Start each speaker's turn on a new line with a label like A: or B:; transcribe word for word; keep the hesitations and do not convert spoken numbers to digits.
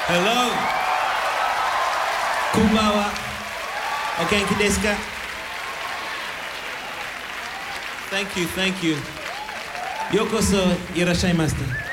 A: Hello. Kumbawa. O genki desu ka? Thank you, thank you. Yokoso irashaimashita.